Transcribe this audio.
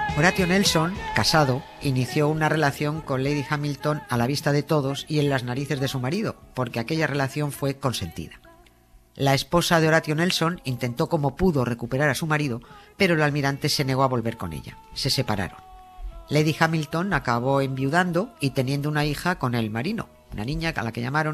Horatio Nelson, casado, inició una relación con Lady Hamilton a la vista de todos y en las narices de su marido, porque aquella relación fue consentida. La esposa de Horatio Nelson intentó como pudo recuperar a su marido, pero el almirante se negó a volver con ella. Se separaron. Lady Hamilton acabó enviudando y teniendo una hija con el marino, una niña a la que llamaron